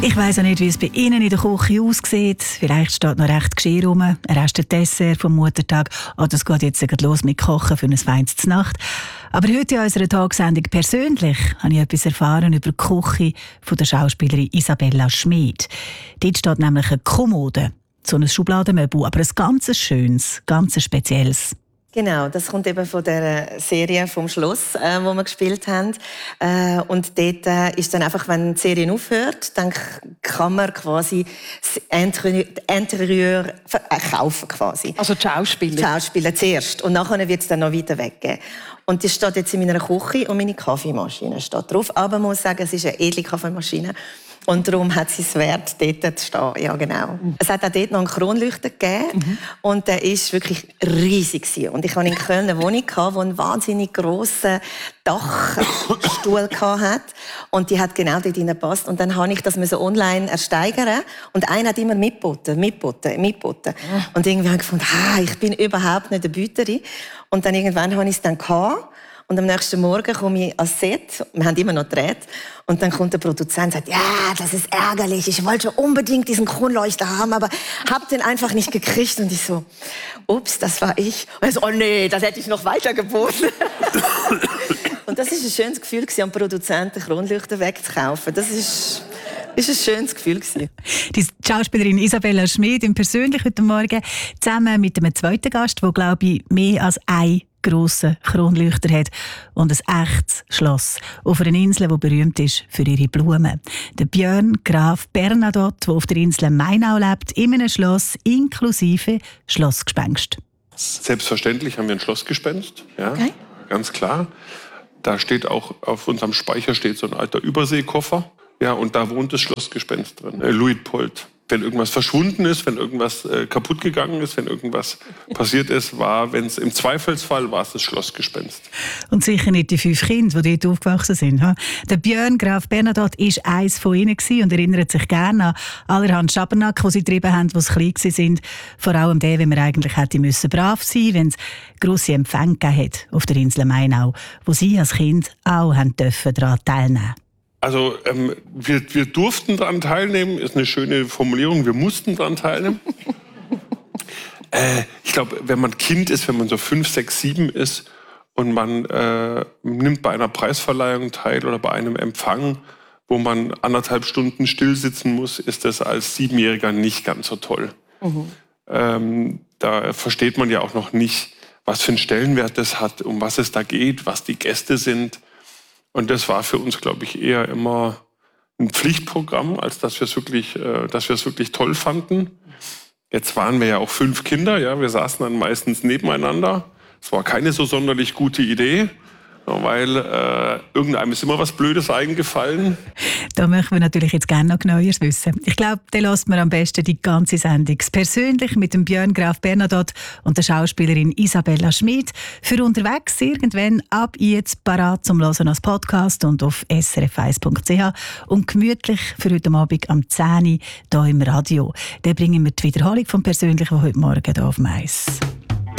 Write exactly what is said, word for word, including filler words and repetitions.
Ich weiss auch nicht, wie es bei Ihnen in der Küche aussieht. Vielleicht steht noch recht Geschirr rum, ein Rest Dessert vom Muttertag oder es geht jetzt los mit Kochen für ein feines Znacht. Aber heute in unserer Tagsendung persönlich habe ich etwas erfahren über die Küche von der Schauspielerin Isabella Schmid. Dort steht nämlich eine Kommode, so ein Schubladenmöbel, aber ein ganz schönes, ganz spezielles. Genau, das kommt eben von der Serie vom Schloss, äh, wo wir gespielt haben. Äh, und dort äh, ist dann einfach, wenn die Serie aufhört, dann kann man quasi das Interieur kaufen quasi. Also die Schauspieler? Die Schauspieler zuerst. Und nachher wird es dann noch weiter weggeben. Und das steht jetzt in meiner Küche und meine Kaffeemaschine steht drauf. Aber man muss sagen, es ist eine edle Kaffeemaschine. Und darum hat sie es wert, dort zu stehen. Ja, genau. Mhm. Es hat auch dort noch einen Kronleuchter gegeben. Mhm. Und der war wirklich riesig. Und ich hatte in Köln eine Wohnung, die einen wahnsinnig grossen Dachstuhl hatte. Und die hat genau dort reingepasst. Und dann habe ich das so online ersteigern. Und einer hat immer mitgeboten, mitgeboten, mitgeboten. Mhm. Und irgendwie habe ich gefunden, ah, ich bin überhaupt nicht eine Büterin. Und dann irgendwann habe ich es dann gehabt. Und am nächsten Morgen komme ich ans Set, wir haben immer noch gedreht, und dann kommt der Produzent und sagt, ja, das ist ärgerlich, ich wollte unbedingt diesen Kronleuchter haben, aber hab den einfach nicht gekriegt. Und ich so, ups, das war ich. Und er so, oh nee, das hätte ich noch weiter geboten. Und das war ein schönes Gefühl, am Produzenten Kronleuchter wegzukaufen. Das ist... Das war ein schönes Gefühl. Die Schauspielerin Isabella Schmid im Persönlich heute Morgen zusammen mit einem zweiten Gast, der, glaube ich, mehr als ein grossen Kronleuchter hat und ein echtes Schloss auf einer Insel, die berühmt ist für ihre Blumen. Der Björn Graf Bernadotte, der auf der Insel Mainau lebt, in einem Schloss inklusive Schlossgespenst. Selbstverständlich haben wir ein Schlossgespenst, ja, okay. Ganz klar. Da steht auch, auf unserem Speicher steht so ein alter Überseekoffer. Ja, und da wohnt das Schlossgespenst drin. Äh, Luitpold. Wenn irgendwas verschwunden ist, wenn irgendwas äh, kaputt gegangen ist, wenn irgendwas passiert ist, war, wenn es im Zweifelsfall war es das Schlossgespenst. Und sicher nicht die fünf Kinder, die dort aufgewachsen sind. Ha? Der Björn Graf Bernadotte war eines von ihnen und erinnert sich gerne an allerhand Schabernack, die sie getrieben haben, als sie klein waren. Vor allem der, wenn man eigentlich hätte müssen brav sein, wenn es grosse Empfänge gegeben hat auf der Insel Mainau, wo sie als Kind auch haben dürfen daran teilnehmen. Also ähm, wir, wir durften daran teilnehmen, ist eine schöne Formulierung, wir mussten daran teilnehmen. äh, ich glaube, wenn man Kind ist, wenn man so fünf, sechs, sieben ist und man äh, nimmt bei einer Preisverleihung teil oder bei einem Empfang, wo man anderthalb Stunden still sitzen muss, ist das als Siebenjähriger nicht ganz so toll. Mhm. Ähm, da versteht man ja auch noch nicht, was für einen Stellenwert das hat, um was es da geht, was die Gäste sind. Und das war für uns, glaube ich, eher immer ein Pflichtprogramm, als dass wir es wirklich, äh, dass wir es wirklich toll fanden. Jetzt waren wir ja auch fünf Kinder, ja, wir saßen dann meistens nebeneinander. Es war keine so sonderlich gute Idee, weil äh, irgendeinem ist immer was Blödes eingefallen. Da möchten wir natürlich jetzt gerne noch Neues wissen. Ich glaube, da lässt man am besten die ganze Sendung persönlich mit dem Björn Graf Bernadotte und der Schauspielerin Isabella Schmid für unterwegs irgendwann ab jetzt parat zum Hören als Podcast und auf s r f eins punkt c h und gemütlich für heute Abend am zehn Uhr hier im Radio. Dann bringen wir die Wiederholung vom Persönlichen heute Morgen hier auf Mais.